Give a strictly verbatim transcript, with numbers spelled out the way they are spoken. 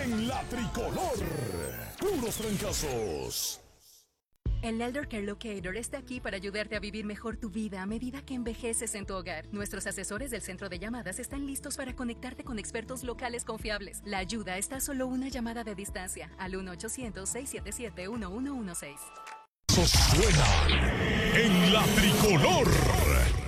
en la tricolor. Puros trancazos. El Elder Care Locator está aquí para ayudarte a vivir mejor tu vida a medida que envejeces en tu hogar. Nuestros asesores del centro de llamadas están listos para conectarte con expertos locales confiables. La ayuda está a solo una llamada de distancia al uno ochocientos, seis siete siete, uno uno uno seis. Suena en la tricolor.